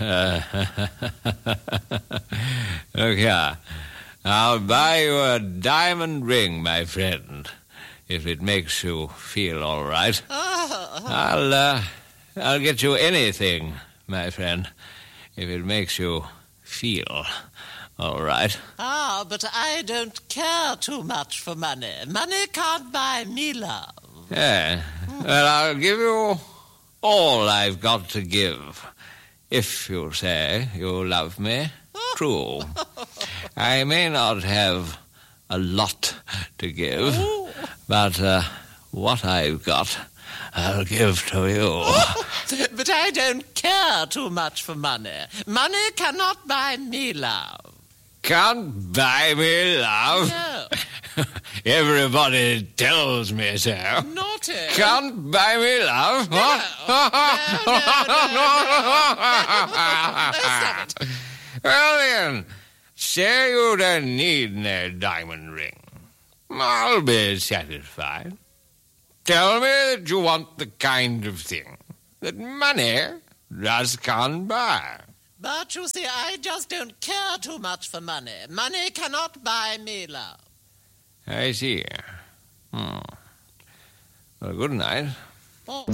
Look here. I'll buy you a diamond ring, my friend, if it makes you feel all right. I'll get you anything, my friend, if it makes you feel all right. But I don't care too much for money. Money can't buy me love. Yeah. Well, I'll give you all I've got to give, if you say you love me. True. I may not have a lot to give, but what I've got, I'll give to you. But I don't care too much for money. Money cannot buy me love. Can't buy me love? No. Everybody tells me so. Naughty. Can't buy me love? No. Stop it. Well then, say you don't need no diamond ring. I'll be satisfied. Tell me that you want the kind of thing that money just can't buy. But you see, I just don't care too much for money. Money cannot buy me love. I see. Well, good night. Oh.